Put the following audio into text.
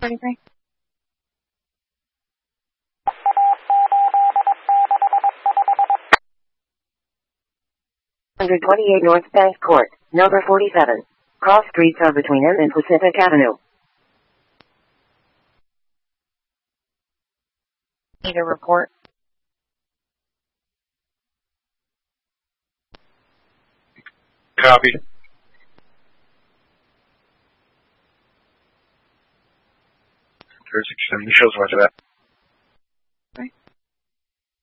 43. 128 North Bank Court, number 47. Cross streets are between M and Pacific Avenue. Need a report. Copy. There's extended shows after that.